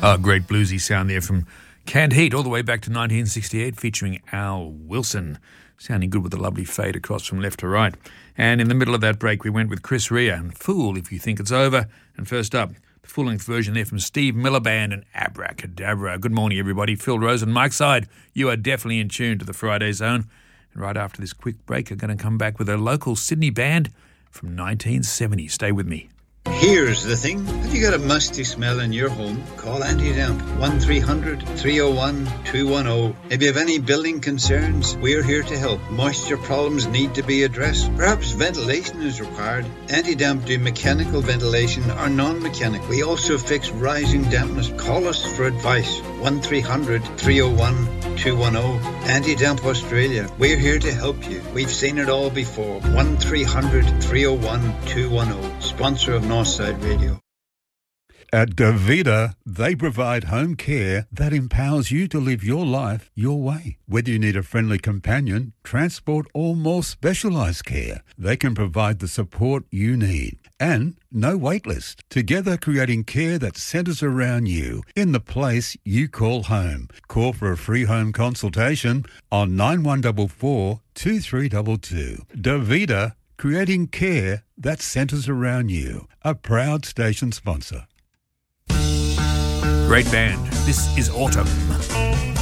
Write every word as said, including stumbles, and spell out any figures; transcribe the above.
Oh, great bluesy sound there from Canned Heat all the way back to nineteen sixty-eight, featuring Al Wilson. Sounding good with a lovely fade across from left to right. And in the middle of that break, we went with Chris Rea and Fool If You Think It's Over. And first up, the full-length version there from Steve Miller Band and Abracadabra. Good morning, everybody. Phil Rose and Mike Side. You are definitely in tune to the Friday Zone. And right after this quick break, I'm going to come back with a local Sydney band from nineteen seventy. Stay with me. Here's the thing. Have you got a musty smell in your home? Call Anti-Damp. one three hundred, three oh one, two one oh. If you have any building concerns, we're here to help. Moisture problems need to be addressed. Perhaps ventilation is required. Anti-Damp do mechanical ventilation or non-mechanical. We also fix rising dampness. Call us for advice. one three hundred, three oh one, two one oh. Anti-Damp Australia. We're here to help you. We've seen it all before. one three hundred, three oh one, two one oh. Sponsor of Northside Radio. At Davida, they provide home care that empowers you to live your life your way. Whether you need a friendly companion, transport, or more specialised care, they can provide the support you need. And no wait list. Together creating care that centres around you in the place you call home. Call for a free home consultation on nine one four four, two three two two. Davida, creating care that centres around you. A proud station sponsor. Great band. This is Autumn.